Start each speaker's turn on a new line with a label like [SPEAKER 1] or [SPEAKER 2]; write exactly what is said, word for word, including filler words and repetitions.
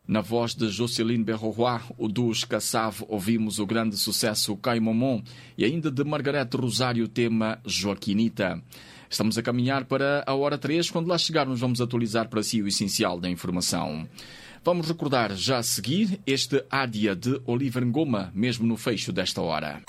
[SPEAKER 1] Na voz de Jocelyne Berrois, o dos Kassav, ouvimos o grande sucesso Cai Momon e ainda de Margarete Rosário o tema Joaquinita. Estamos a caminhar para a hora três, quando lá chegarmos vamos atualizar para si o essencial da informação. Vamos recordar já a seguir este Ádia de Oliver Ngoma, mesmo no fecho desta hora.